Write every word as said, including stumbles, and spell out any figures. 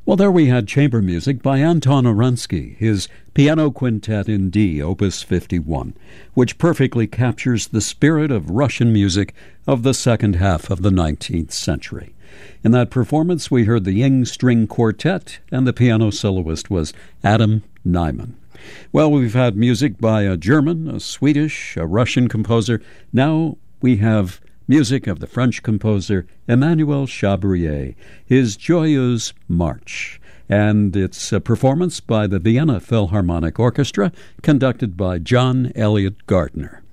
Well, there we had chamber music by Anton Oransky, his Piano Quintet in D, Opus fifty-one, which perfectly captures the spirit of Russian music of the second half of the nineteenth century. In that performance, we heard the Ying String Quartet, and the piano soloist was Adam Nyman. Well, we've had music by a German, a Swedish, a Russian composer. Now we have music of the French composer Emmanuel Chabrier, his Joyeuse March, and it's a performance by the Vienna Philharmonic Orchestra conducted by John Elliott Gardner.